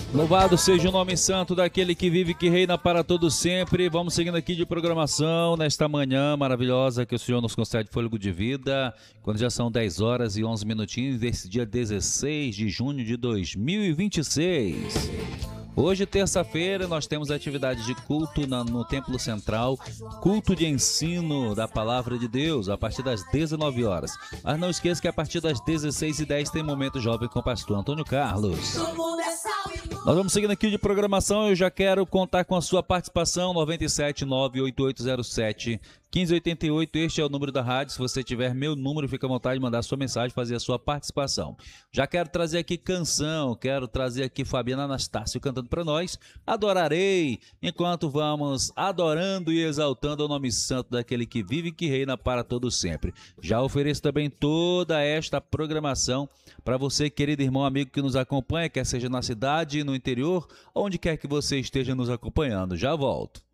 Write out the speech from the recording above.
Louvado seja o nome santo daquele que vive e que reina para todo sempre. Vamos seguindo aqui de programação nesta manhã maravilhosa que o Senhor nos concede fôlego de vida, quando já são 10 horas e 11 minutinhos desse dia 16 de junho de 2026. Hoje, terça-feira, nós temos atividade de culto no Templo Central, culto de ensino da Palavra de Deus, a partir das 19 horas. Mas não esqueça que a partir das 16h10 tem Momento Jovem com o pastor Antônio Carlos. Nós vamos seguindo aqui de programação. Eu já quero contar com a sua participação. 97988071588. Este é o número da rádio. Se você tiver meu número, fica à vontade de mandar a sua mensagem, fazer a sua participação. Já quero trazer aqui canção. Quero trazer aqui Fabiana Anastácio cantando para nós. Adorarei, enquanto vamos adorando e exaltando o nome santo daquele que vive e que reina para todo sempre. Já ofereço também toda esta programação para você, querido irmão, amigo que nos acompanha, quer seja na cidade, no interior, onde quer que você esteja nos acompanhando. Já volto.